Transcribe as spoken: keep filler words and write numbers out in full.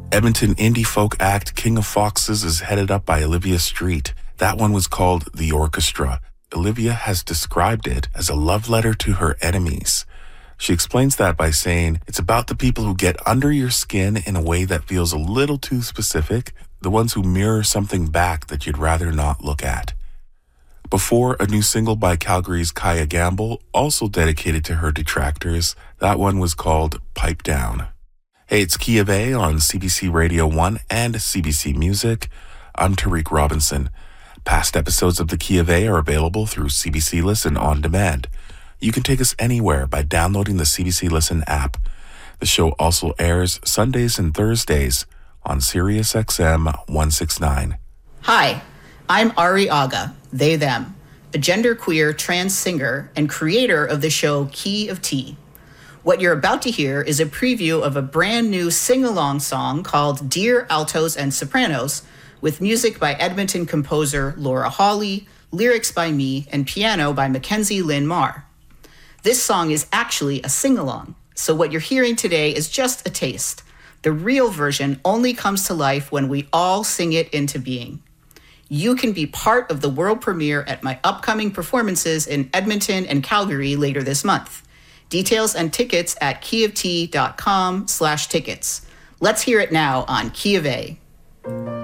Edmonton indie folk act King of Foxes is headed up by Olivia Street. That one was called The Orchestra. Olivia has described it as a love letter to her enemies. She explains that by saying, it's about the people who get under your skin in a way that feels a little too specific, the ones who mirror something back that you'd rather not look at. Before, a new single by Calgary's Kaya Gamble, also dedicated to her detractors. That one was called Pipe Down. Hey, it's Key of A on C B C Radio one and C B C Music. I'm Tariq Robinson. Past episodes of The Key of A are available through C B C Listen on demand. You can take us anywhere by downloading the C B C Listen app. The show also airs Sundays and Thursdays on Sirius X M one sixty-nine. Hi, I'm Ari Aga, they, them, a genderqueer trans singer and creator of the show Key of Tea. What you're about to hear is a preview of a brand new sing-along song called Dear Altos and Sopranos, with music by Edmonton composer Laura Hawley, lyrics by me, and piano by Mackenzie Lynn Marr. This song is actually a sing-along, so what you're hearing today is just a taste. The real version only comes to life when we all sing it into being. You can be part of the world premiere at my upcoming performances in Edmonton and Calgary later this month. Details and tickets at keyoftea.com slash tickets. Let's hear it now on Key of A.